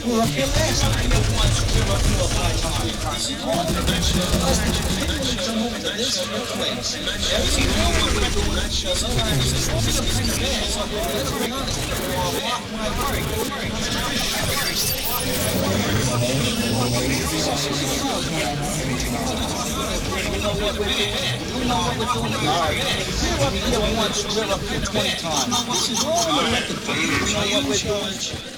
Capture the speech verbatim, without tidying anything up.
We were up here last night. We were up here five times. Us, did you literally jump over to this place? Everything we're doing, sometimes it's pretty bad. What's going on? We know what we're doing. We know what we're doing. All right. We're up here once, we're up here twenty times. This is all the record. We know what we're doing.